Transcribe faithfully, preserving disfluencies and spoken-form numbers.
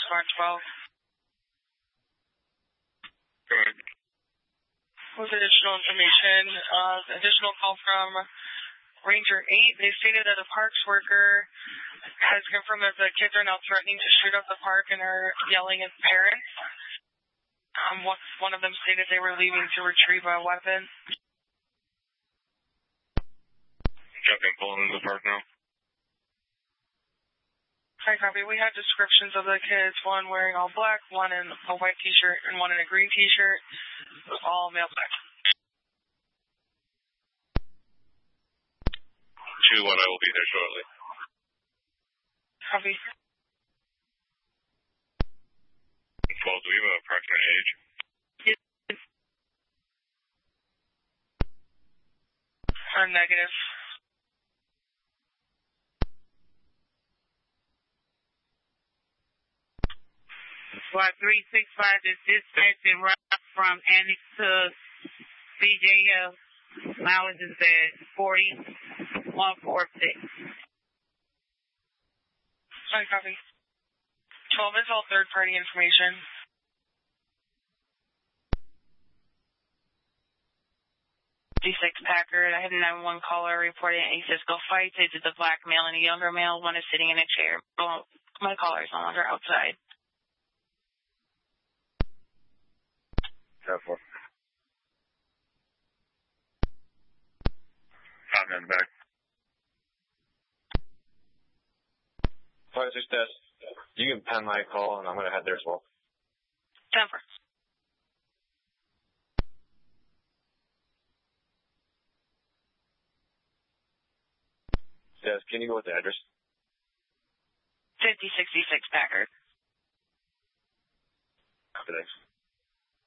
Squad twelve. Go ahead. With additional information, uh, additional call from Ranger eight. They stated that a parks worker has confirmed that the kids are now threatening to shoot up the park and are yelling at parents. Um, one, one of them stated they were leaving to retrieve a weapon. Jumping, pulling into the park now. Hi, copy. We had descriptions of the kids, one wearing all black, one in a white t-shirt, and one in a green t-shirt, all male sex. two one, I will be there shortly. Copy. twelve, do we have an approximate age? Or negative. Squad three six five is dispatching route from Annex to B J F. Mileage is at forty one forty-six. Sorry, copy. twelve is all third-party information. D six Packard, I had a nine one one caller reporting a physical fight. They did the black male and a younger male. One is sitting in a chair. Well, my caller is no longer outside. Careful. Hot man back. Five six dash. You can pen my call, and I'm gonna head there as well. Denver. Yes, can you go with the address? fifty sixty-six Packard. Thanks.